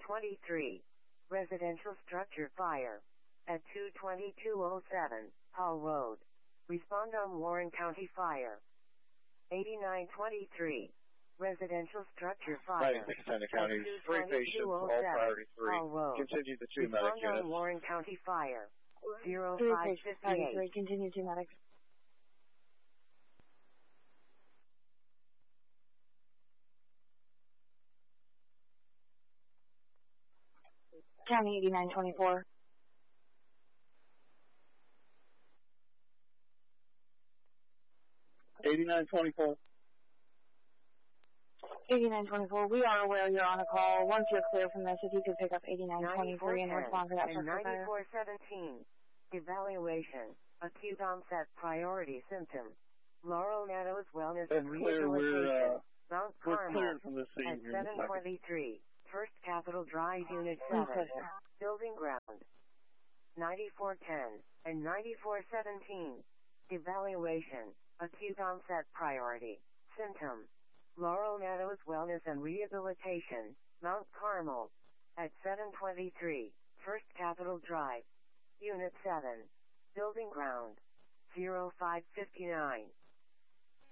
8923. Residential structure fire. At 22207, Hall Road. Respond on Warren County Fire. 8923. Residential structure fire. Center County, 3 patients, all priority 3. Hall Road. Continue the 2 medic Respond units. on Warren County Fire. 3 patients, priority 3. 0558. Continue 2 medics. County 8924. 8924. 8924, we are aware you're on a call. Once you're clear from this, if you could pick up 8923 and respond to that and structure fire. 9417. Evaluation. Acute onset priority symptom. Laurel Meadows Wellness and Rehabilitation. Mount We're Carmel. cleared from the scene At here in a second. 723. First Capital Drive Unit 7. Building ground. 9410 and 9417. Evaluation. Acute onset priority. Symptom. Laurel Meadows Wellness and Rehabilitation, Mount Carmel. At 723. First Capital Drive. Unit 7. Building ground. 0559.